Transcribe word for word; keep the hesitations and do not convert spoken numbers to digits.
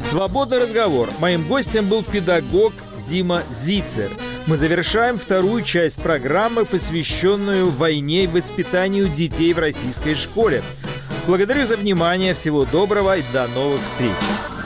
Свободный разговор. Моим гостем был педагог Дима Зицер. Мы завершаем вторую часть программы, посвященную войне и воспитанию детей в российской школе. Благодарю за внимание, всего доброго и до новых встреч.